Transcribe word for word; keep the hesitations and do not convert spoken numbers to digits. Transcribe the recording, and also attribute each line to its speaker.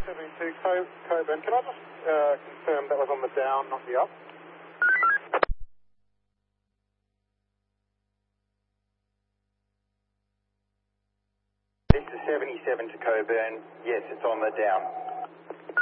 Speaker 1: seventy-two Co- Coburn. Can I just uh, confirm that was on the down, not the up?
Speaker 2: This is seventy-seven to Coburn. Yes, it's on the down.